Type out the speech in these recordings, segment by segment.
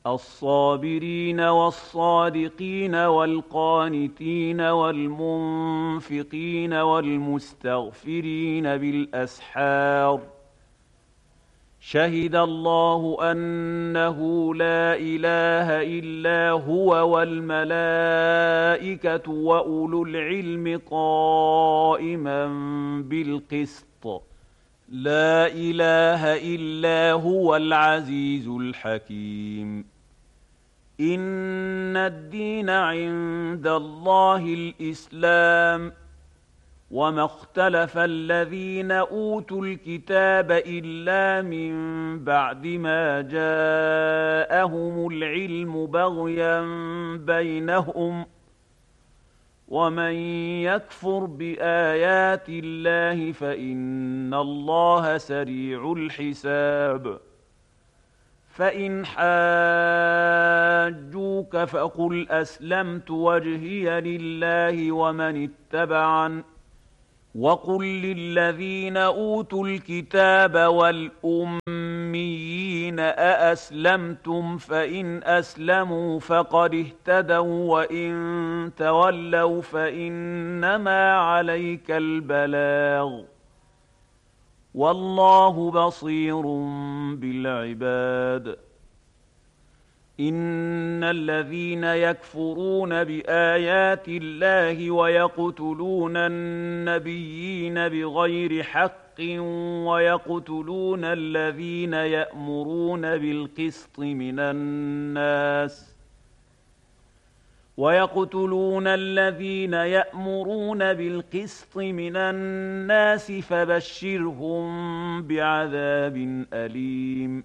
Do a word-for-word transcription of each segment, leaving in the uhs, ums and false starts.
الصابرين والصادقين والقانتين والمنفقين والمستغفرين بالأسحار شهد الله أنه لا إله إلا هو والملائكة وأولو العلم قائما بالقسط لا إله إلا هو العزيز الحكيم إن الدين عند الله الإسلام وما اختلف الذين أوتوا الكتاب إلا من بعد ما جاءهم العلم بغيا بينهم ومن يكفر بآيات الله فإن الله سريع الحساب فإن حاجوك فقل أسلمت وجهي لله ومن اتبعن وقل للذين أوتوا الكتاب والأميين أأسلمتم فإن أسلموا فقد اهتدوا وإن تولوا فإنما عليك البلاغ والله بصير بالعباد إن الذين يكفرون بآيات الله ويقتلون النبيين بغير حق ويقتلون الذين يأمرون بالقسط من الناس ويقتلون الذين يأمرون بالقسط من الناس فبشرهم بعذاب أليم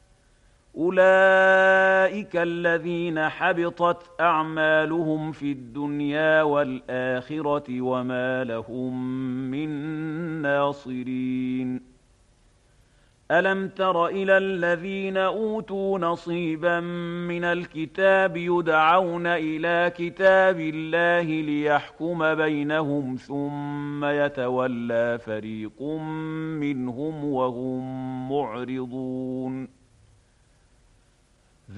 أولئك الذين حبطت أعمالهم في الدنيا والآخرة وما لهم من ناصرين ألم تر إلى الذين أوتوا نصيبا من الكتاب يدعون إلى كتاب الله ليحكم بينهم ثم يتولى فريق منهم وهم معرضون